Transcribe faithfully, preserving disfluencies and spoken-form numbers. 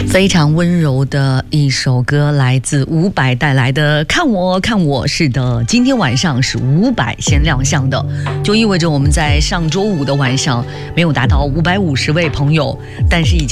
非常温柔的一首歌，来自伍佰带来的《看我看我》。是的，今天晚上是伍佰先亮相的，就意味着我们在上周五的晚上没有达到五百五十位朋友，但是已经